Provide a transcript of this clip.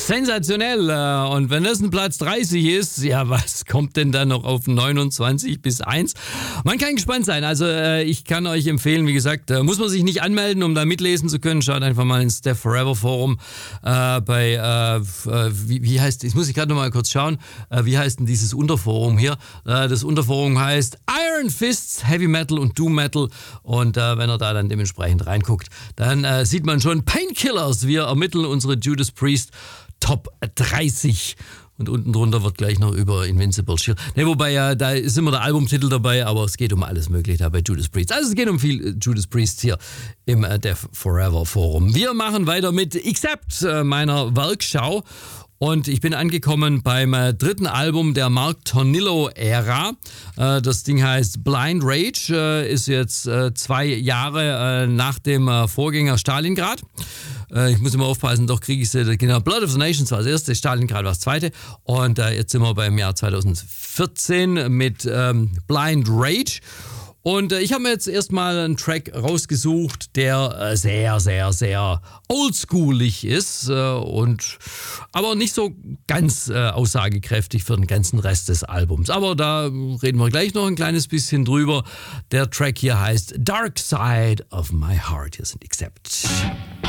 Sensationell. Und wenn das ein Platz 30 ist, ja, was kommt denn da noch auf 29 bis 1? Man kann gespannt sein. Also ich kann euch empfehlen, wie gesagt, muss man sich nicht anmelden, um da mitlesen zu können. Schaut einfach mal ins Steph Forever Forum wie heißt, ich muss gerade noch mal kurz schauen, wie heißt denn dieses Unterforum hier? Das Unterforum heißt Iron Fists, Heavy Metal und Doom Metal. Und wenn ihr da dann dementsprechend reinguckt, dann sieht man schon Painkillers. Wir ermitteln unsere Judas Priest Top 30. Und unten drunter wird gleich noch über Invincible Shield. Ne, wobei, da ist immer der Albumtitel dabei, aber es geht um alles Mögliche da bei Judas Priest. Also es geht um viel Judas Priest hier im Death Forever Forum. Wir machen weiter mit Accept, meiner Werkschau. Und ich bin angekommen beim dritten Album der Mark Tornillo-Ära. Das Ding heißt Blind Rage, ist jetzt 2 Jahre nach dem Vorgänger Stalingrad. Ich muss immer aufpassen, doch kriege ich sie. Genau, Blood of the Nations war das erste, Stalingrad war das zweite. Und jetzt sind wir beim Jahr 2014 mit Blind Rage. Und ich habe mir jetzt erstmal einen Track rausgesucht, der sehr, sehr, sehr oldschoolig ist aber nicht so ganz aussagekräftig für den ganzen Rest des Albums. Aber da reden wir gleich noch ein kleines bisschen drüber. Der Track hier heißt Dark Side of My Heart. Hier sind Accept.